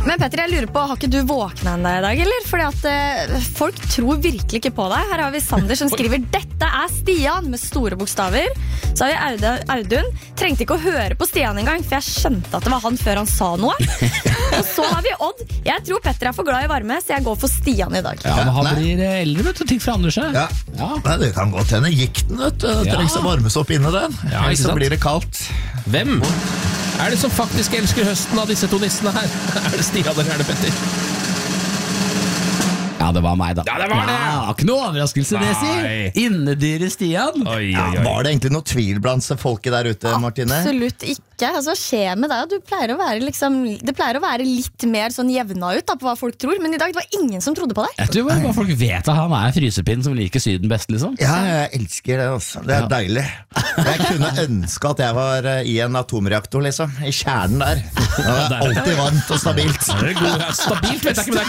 Men Petter, jeg lurer på, har ikke du våknet enda I dag, eller? Fordi at folk tror virkelig ikke på deg. Her har vi Sander som skriver «Dette Stian» med store bokstaver. Så har vi Audun. Trengte ikke å høre på Stian en gang, for jeg skjønte at det var han før han sa noe. Og så har vi Odd. Jeg tror Petter for glad I varme, så jeg går for Stian I dag. Ja, men han blir eldre, vet du. Ting forandrer seg. Ja. Nei, det kan godt hende. Gikk den, vet du. Det trengs å varmes opp inni den. Så blir det kaldt. Hvem det som faktisk elsker høsten av disse to nissene her? Det Stian eller det Petter? Ja, det var meg da. Ja, det var det. Ikke noe overraskelse det, si. Innedyre Stian. Oi. Var det egentlig noe tvil blant folket der ute, Martine? Absolutt ikke. Altså, hva skjer med deg? Det pleier å være litt mer sånn jevna ut da, på hva folk tror, men I dag det var ingen som trodde på deg. Jeg tror bare folk vet at han en frysepinn som liker Syden best, liksom. Ja, jeg elsker det også. Det deilig. Jeg kunne ønske at jeg var I en atomreaktor, liksom. I kjernen der. Det var alltid varmt og stabilt. Stabilt, vet jeg ikke, men det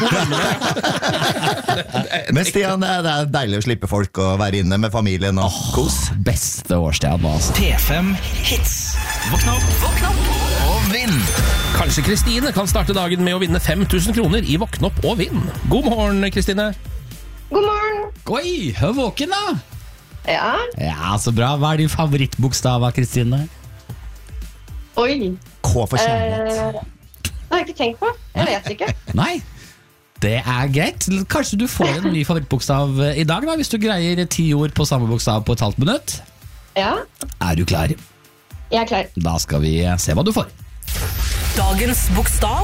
god. Men Stian, det deilig å slippe folk og være inne med familien og kos. Beste årstiden nå, altså. P5 Hits. Våkn opp og vinn. Kanskje Kristine kan starte dagen med å vinne 5000 kroner I Våkn opp og vinn. God morgen, Kristine. God morgen. Oi, hør våken da. Ja, så bra. Hva din favorittbokstav, Kristine? oi. K for kjærlighet. Det har jeg ikke tenkt på. Jeg vet ikke. Nei, det greit. Kanskje du får en ny favorittbokstav I dag da, hvis du greier 10 ord på samme bokstav på et halvt minutt. Ja, Du klar? jeg klar. Da skal vi se hva du får. Dagens bokstav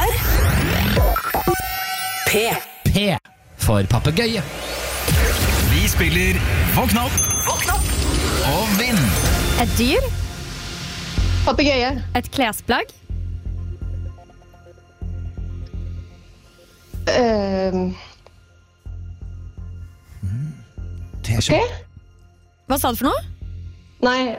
P. P for papegøye. Vi spiller Våkn opp og vinn. Et dyr, Papegøye. et klesplagg, T-skjorte. Ok. hva sa du for noe? Nei,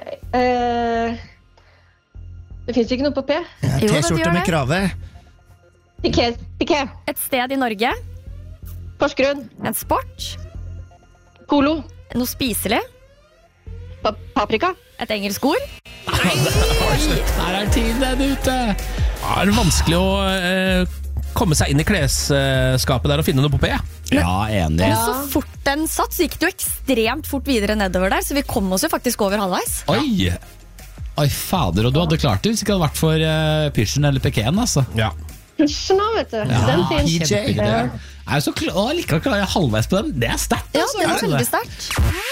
det finnes ikke noe på P. Ja, Jo, det gjør T-skjorte med det. krave. Piké. Et sted I Norge, Porsgrunn. en sport, Polo. noe spiselig, Paprika. et engelsk ord. Her tiden ute. Det vanskelig å komme seg inn I klesskapet der og finne noe på P. Ja, enig. Men så fort den satt, så gikk det jo ekstremt fort videre nedover der, så vi kom oss jo faktisk over halvveis. Oi, fader, og du hadde klart det hvis det ikke hadde vært for Pysjen eller Pekén, altså. Ja. Hysj nå, vet du. Den finnes. PJ. Likevel klarer jeg halvveis på den. Det sterkt, Ja, altså. det var veldig sterkt.